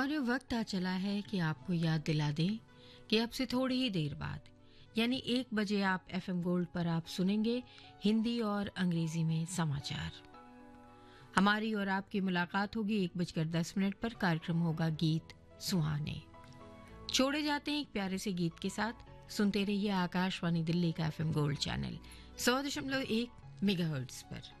और ये वक्त आ चला है कि आपको याद दिला दें कि अब से थोड़ी ही देर बाद यानी 1 बजे आप एफएम गोल्ड पर आप सुनेंगे हिंदी और अंग्रेजी में समाचार। हमारी और आपकी मुलाकात होगी 1:10 पर। कार्यक्रम होगा गीत सुहाने। छोड़े जाते हैं एक प्यारे से गीत के साथ। सुनते रहिए आकाशवाणी दिल्ली का एफएम गोल्ड चैनल 100.1 मेगाहर्ट्ज पर।